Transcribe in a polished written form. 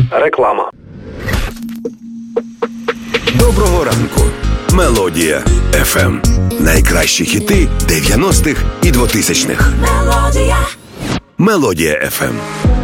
Реклама. Доброго ранку. Мелодія FM. Найкращі хіти 90-х і 2000-х. Мелодія FM.